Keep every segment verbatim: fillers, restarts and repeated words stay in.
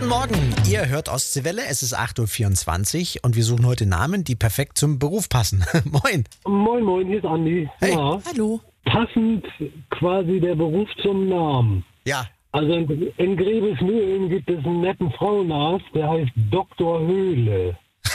Guten Morgen, ihr hört Ostseewelle, es ist acht Uhr vierundzwanzig und wir suchen heute Namen, die perfekt zum Beruf passen. Moin. Moin, moin, hier ist Andi. Hey. Ja, Hallo. passend quasi der Beruf zum Namen. Ja. Also in, in Grevesmühlen gibt es einen netten Frauenarzt, der heißt Doktor Höhle.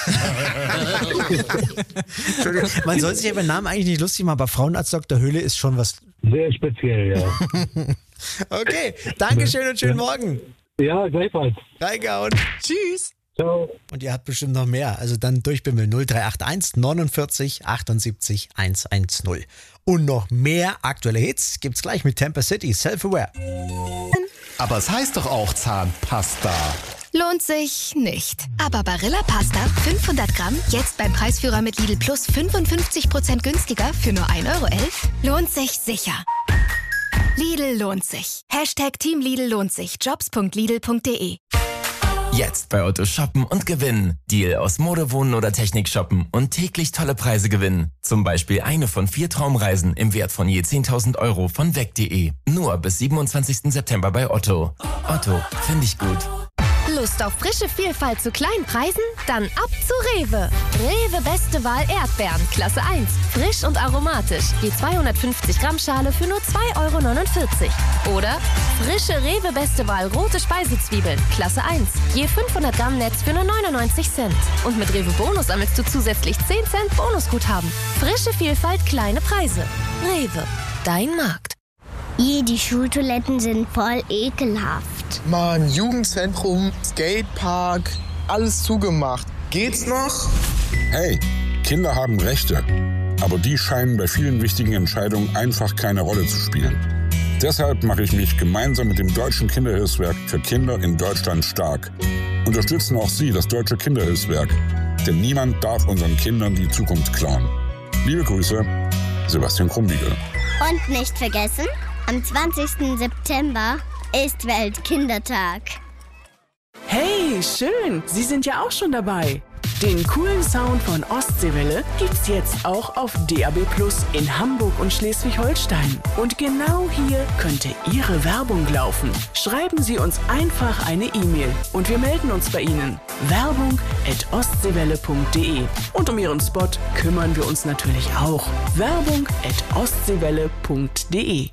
Entschuldigung, man soll sich über den Namen eigentlich nicht lustig machen, aber Frauenarzt Doktor Höhle ist schon was. Sehr speziell, ja. Okay, Dankeschön und schönen Morgen. Ja, gleichfalls. Reingehauen. Tschüss. Ciao. Und ihr habt bestimmt noch mehr, also dann durchbimmeln null drei acht eins neunundvierzig achtundsiebzig hundertzehn. Und noch mehr aktuelle Hits gibt's gleich mit Tampa City, Self-Aware. Aber es heißt doch auch Zahnpasta. Lohnt sich nicht. Aber Barilla Pasta fünfhundert Gramm jetzt beim Preisführer mit Lidl Plus fünfundfünfzig Prozent günstiger für nur ein Euro elf lohnt sich sicher. Lidl lohnt sich. Hashtag Team Lidl lohnt sich. jobs punkt lidl punkt de. Jetzt bei Otto shoppen und gewinnen. Deal aus Mode, Wohnen oder Technik shoppen und täglich tolle Preise gewinnen. Zum Beispiel eine von vier Traumreisen im Wert von je zehntausend Euro von weg punkt de. Nur bis siebenundzwanzigsten September bei Otto. Otto, finde ich gut. Lust auf frische Vielfalt zu kleinen Preisen? Dann ab zu Rewe. Rewe Beste Wahl Erdbeeren, Klasse eins. Frisch und aromatisch. Je zweihundertfünfzig Gramm Schale für nur zwei Euro neunundvierzig. Oder frische Rewe Beste Wahl rote Speisezwiebeln, Klasse eins. Je fünfhundert Gramm Netz für nur neunundneunzig Cent. Und mit Rewe Bonus sammelst du zusätzlich zehn Cent Bonusguthaben. Frische Vielfalt, kleine Preise. Rewe, dein Markt. Je, die Schultoiletten sind voll ekelhaft. Mann, Jugendzentrum, Skatepark, alles zugemacht. Geht's noch? Hey, Kinder haben Rechte. Aber die scheinen bei vielen wichtigen Entscheidungen einfach keine Rolle zu spielen. Deshalb mache ich mich gemeinsam mit dem Deutschen Kinderhilfswerk für Kinder in Deutschland stark. Unterstützen auch Sie das Deutsche Kinderhilfswerk. Denn niemand darf unseren Kindern die Zukunft klauen. Liebe Grüße, Sebastian Krumbiegel. Und nicht vergessen, am zwanzigsten September ist Weltkindertag. Hey, schön! Sie sind ja auch schon dabei. Den coolen Sound von Ostseewelle gibt's jetzt auch auf D A B Plus in Hamburg und Schleswig-Holstein. Und genau hier könnte Ihre Werbung laufen. Schreiben Sie uns einfach eine E-Mail und wir melden uns bei Ihnen. Werbung at ostseewelle punkt de. Und um Ihren Spot kümmern wir uns natürlich auch. Werbung at ostseewelle punkt de.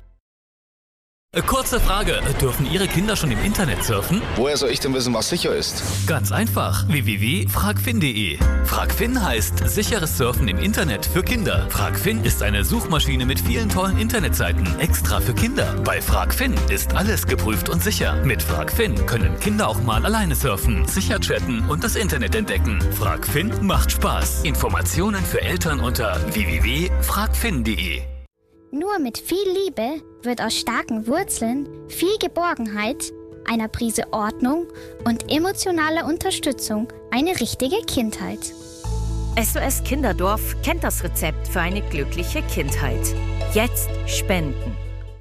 Kurze Frage, dürfen Ihre Kinder schon im Internet surfen? Woher soll ich denn wissen, was sicher ist? Ganz einfach, w w w punkt fragfin punkt de. Fragfin heißt sicheres Surfen im Internet für Kinder. Fragfin ist eine Suchmaschine mit vielen tollen Internetseiten, extra für Kinder. Bei Fragfin ist alles geprüft und sicher. Mit Fragfin können Kinder auch mal alleine surfen, sicher chatten und das Internet entdecken. Fragfin macht Spaß. Informationen für Eltern unter w w w punkt fragfin punkt de. Nur mit viel Liebe wird aus starken Wurzeln, viel Geborgenheit, einer Prise Ordnung und emotionaler Unterstützung eine richtige Kindheit. S O S Kinderdorf kennt das Rezept für eine glückliche Kindheit. Jetzt spenden.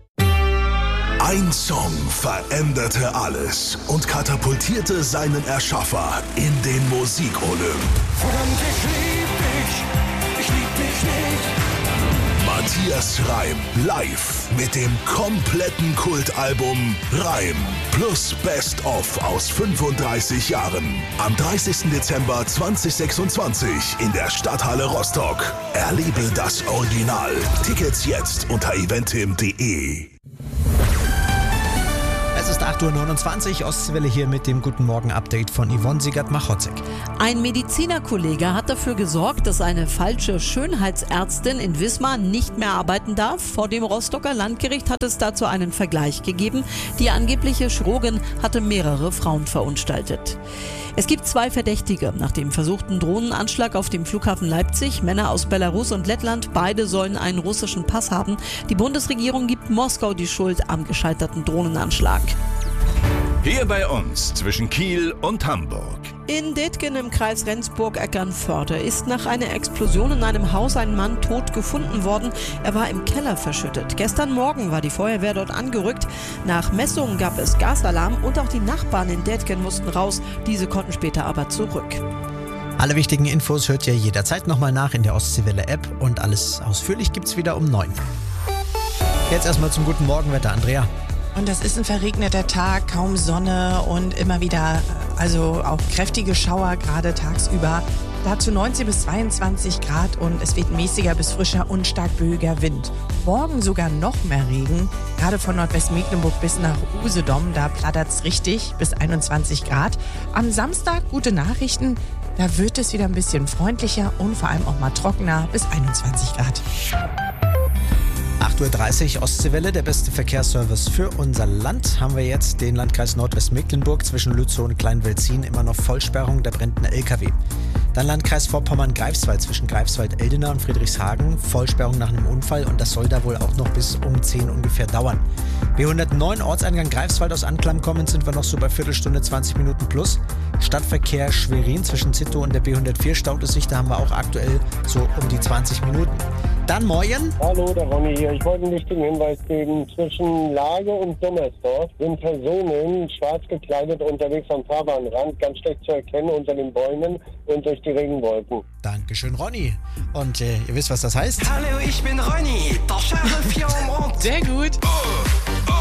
Ein Song veränderte alles und katapultierte seinen Erschaffer in den Musikolymp. Verdammt, ich lieb dich, ich lieb dich nicht. Matthias Reim live mit dem kompletten Kultalbum Reim plus Best of aus fünfunddreißig Jahren. Am dreißigsten Dezember zweitausendsechsundzwanzig in der Stadthalle Rostock. Erlebe das Original. Tickets jetzt unter eventim punkt de. Es ist acht Uhr neunundzwanzig, Ostwelle hier mit dem Guten Morgen-Update von Yvonne Siegert-Machotzek. Ein Medizinerkollege hat dafür gesorgt, dass eine falsche Schönheitsärztin in Wismar nicht mehr arbeiten darf. Vor dem Rostocker Landgericht hat es dazu einen Vergleich gegeben. Die angebliche Chirurgin hatte mehrere Frauen verunstaltet. Es gibt zwei Verdächtige nach dem versuchten Drohnenanschlag auf dem Flughafen Leipzig. Männer aus Belarus und Lettland, beide sollen einen russischen Pass haben. Die Bundesregierung gibt Moskau die Schuld am gescheiterten Drohnenanschlag. Hier bei uns zwischen Kiel und Hamburg. In Detgen im Kreis Rendsburg-Eckernförde ist nach einer Explosion in einem Haus ein Mann tot gefunden worden. Er war im Keller verschüttet. Gestern Morgen war die Feuerwehr dort angerückt. Nach Messungen gab es Gasalarm und auch die Nachbarn in Detgen mussten raus. Diese konnten später aber zurück. Alle wichtigen Infos hört ihr jederzeit nochmal nach in der Ostseewelle-App und alles ausführlich gibt's wieder um neun. Jetzt erstmal zum guten Morgenwetter, Andrea. Und das ist ein verregneter Tag, kaum Sonne und immer wieder, also auch kräftige Schauer, gerade tagsüber. Dazu neunzehn bis zweiundzwanzig Grad und es weht mäßiger bis frischer und stark böiger Wind. Morgen sogar noch mehr Regen, gerade von Nordwestmecklenburg bis nach Usedom, da plattert's richtig, bis einundzwanzig Grad. Am Samstag gute Nachrichten, da wird es wieder ein bisschen freundlicher und vor allem auch mal trockener, bis einundzwanzig Grad. acht Uhr dreißig Ostseewelle, der beste Verkehrsservice für unser Land. Haben wir jetzt den Landkreis Nordwestmecklenburg zwischen Lützow und Kleinwelzin immer noch Vollsperrung, da brennt ein L K W. Dann Landkreis Vorpommern-Greifswald zwischen Greifswald-Eldena und Friedrichshagen, Vollsperrung nach einem Unfall und das soll da wohl auch noch bis um zehn ungefähr dauern. B hundertneun Ortseingang Greifswald aus Anklam kommen, sind wir noch so bei Viertelstunde, zwanzig Minuten plus. Stadtverkehr Schwerin zwischen Zittau und der B hundertvier staut es sich, da haben wir auch aktuell so um die zwanzig Minuten. Dann Moin. Hallo, der Ronny hier. Ich wollte einen wichtigen Hinweis geben. Zwischen Lage und Dummersdorf sind Personen schwarz gekleidet unterwegs am Fahrbahnrand, ganz schlecht zu erkennen unter den Bäumen und durch die Regenwolken. Dankeschön, Ronny. Und äh, ihr wisst, was das heißt? Hallo, ich bin Ronny, der Sheriff hier am Ort. Sehr gut. Oh, oh,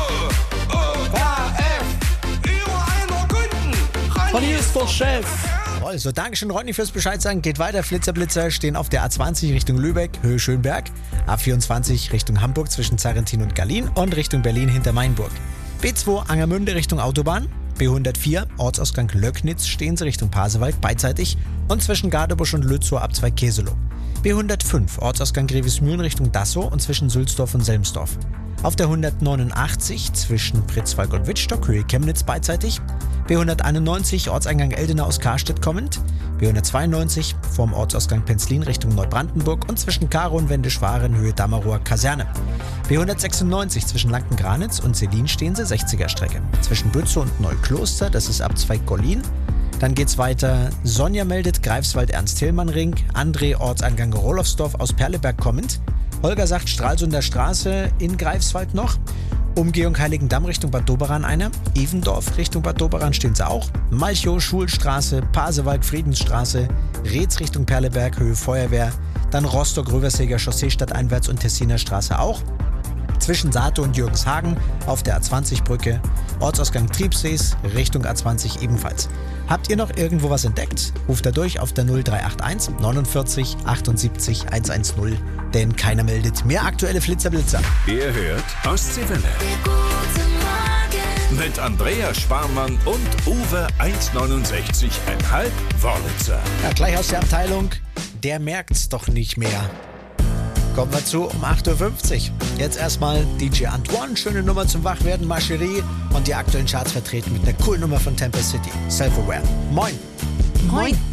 oh, K F, über einer Kunden. Ronny ist der Chef. Also, Dankeschön, Ronny, fürs Bescheid sagen. Geht weiter. Flitzer-Blitzer stehen auf der A zwanzig Richtung Lübeck, Höhe Schönberg. A vierundzwanzig Richtung Hamburg zwischen Zarrentin und Gallin und Richtung Berlin hinter Mainburg. B zwei Angermünde Richtung Autobahn. B hundertvier Ortsausgang Löcknitz stehen sie Richtung Pasewalk beidseitig und zwischen Gadebusch und Lützow ab zwei Keselow. B hundertfünf Ortsausgang Grevesmühlen Richtung Dassow und zwischen Sülzdorf und Selmsdorf. Auf der hundertneunundachtzig zwischen Pritzwalk und Wittstock, Höhe Chemnitz beidseitig. B hunderteinundneunzig Ortseingang Eldena aus Karstedt kommend. B hundertzweiundneunzig vorm Ortsausgang Penzlin Richtung Neubrandenburg und zwischen Karo und Wendischwaren Höhe Dammerower Kaserne. B hundertsechsundneunzig zwischen Lanken-Granitz und Selin stehen sie sechziger Strecke. Zwischen Bützow und Neukloster, das ist ab Zweig-Gollin. Dann geht's weiter. Sonja meldet Greifswald-Ernst-Hillmann-Ring. André Ortseingang Rolofsdorf aus Perleberg kommend. Holger sagt Stralsunder Straße in Greifswald noch. Umgehung Heiligendamm Richtung Bad Doberan einer. Evendorf Richtung Bad Doberan stehen sie auch. Malchow, Schulstraße, Pasewalk, Friedensstraße. Reetz Richtung Perleberg, Höhe Feuerwehr. Dann Rostock-Röversäger Chaussee stadteinwärts und Tessiner Straße auch. Zwischen Sate und Jürgenshagen auf der A zwanzig Brücke. Ortsausgang Triebsees Richtung A zwanzig ebenfalls. Habt ihr noch irgendwo was entdeckt? Ruft da durch auf der null drei acht eins neunundvierzig achtundsiebzig hundertzehn, denn keiner meldet. Mehr aktuelle Flitzerblitzer. Ihr hört Ostseewelle. Mit Andrea Sparmann und Uwe eins neunundsechzig Komma fünf Wörlitzer. Ja, gleich aus der Abteilung. Der merkt's doch nicht mehr. Kommen wir zu um acht Uhr fünfzig. Jetzt erstmal D J Antoine, schöne Nummer zum Wachwerden, Marcherie und die aktuellen Charts vertreten mit einer coolen Nummer von Temper City. Self-Aware. Moin. Moin.